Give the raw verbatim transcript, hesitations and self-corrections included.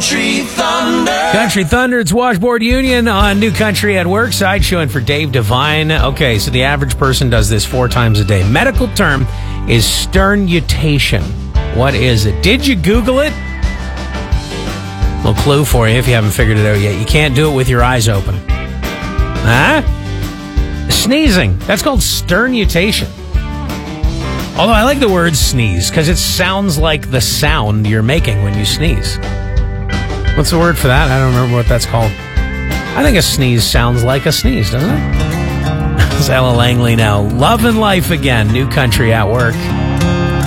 Country Thunder. Country Thunder, it's Washboard Union on New Country at Work. Side showing for Dave Devine. Okay, so the average person does this four times a day. Medical term is sternutation. What is it? Did you Google it? Little clue for you if you haven't figured it out yet. You can't do it with your eyes open. Huh? Sneezing. That's called sternutation. Although I like the word sneeze because it sounds like the sound you're making when you sneeze. What's the word for that? I don't remember what that's called. I think a sneeze sounds like a sneeze, doesn't it? It's Ella Langley now. Love and Life again. New Country at Work.